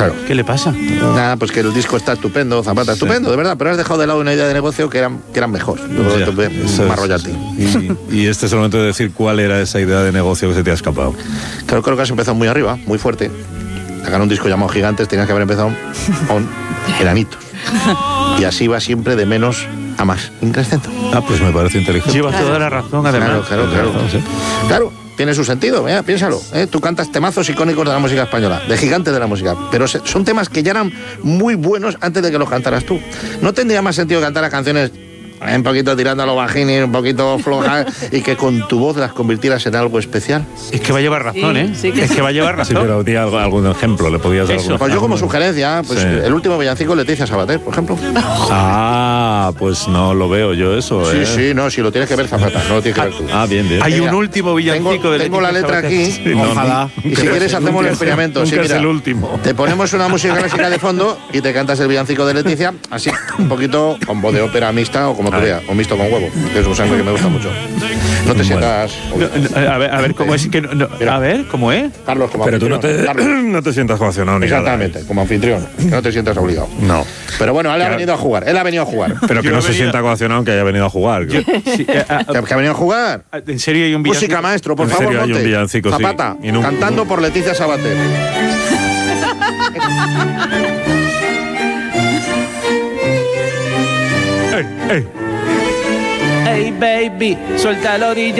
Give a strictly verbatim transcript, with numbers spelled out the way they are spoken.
Claro. ¿Qué le pasa? Nada, pues que el disco está estupendo, Zapata, estupendo, sí. De verdad, pero has dejado de lado una idea de negocio que eran, que eran mejor. Más royalty. Y, y este es el momento de decir cuál era esa idea de negocio que se te ha escapado. Claro, creo que has empezado muy arriba, muy fuerte. Sacar un disco llamado Gigantes, tenías que haber empezado con Enanitos. Y así va siempre de menos a más, increscendo. Ah, pues me parece inteligente. Llevas toda la razón, además. Claro, claro, claro. Claro, sí. Claro, tiene su sentido, ¿eh? Piénsalo. ¿eh? Tú cantas temazos icónicos de la música española, de gigantes de la música, pero son temas que ya eran muy buenos antes de que los cantaras tú. ¿No tendría más sentido cantar a canciones un poquito tirando a lo bajini, un poquito floja, y que con tu voz las convirtieras en algo especial? Es que va a llevar razón, sí, ¿eh? Sí que es sí. que va a llevar razón. Sí, pero di algo, algún ejemplo, le podías dar algún... Pues yo como sugerencia, pues sí. El último villancico, Leticia Sabater, por ejemplo. Ah, pues no lo veo yo eso, Sí, ¿eh? sí, no, si lo tienes que ver, Zapata, no lo tienes que ver tú. Ah, bien, bien. Hay Mira, un último villancico tengo, de Leticia Tengo la letra Sabater. aquí, Sí, no, ojalá. No, y si quieres hacemos el experimento. Sí, mira, es el último. Te ponemos una música clásica de fondo y te cantas el villancico de Leticia, así, un poquito con voz de ópera mixta o como tú veas, o mixto con huevo, que es un sangre que me gusta mucho. No te sientas... No, no, a, ver, a ver, ¿cómo es? Que no, no, a ver, ¿cómo es? Carlos, como Pero tú no te, Carlos. no te sientas coaccionado ni Exactamente, nada. como anfitrión, que no te sientas obligado. No. Pero bueno, él ha venido a jugar, él ha venido a jugar. Pero que Yo no he se venido... sienta coaccionado aunque haya venido a jugar. Yo, sí, eh, a, ¿Que, que ha venido a jugar? ¿En serio hay un villancico? Música, maestro, por En favor, serio hay monte. un villancico, sí. Zapata, Y no- cantando por Leticia Sabater. ¡Ey, ey! Hey baby, suéltalo D J.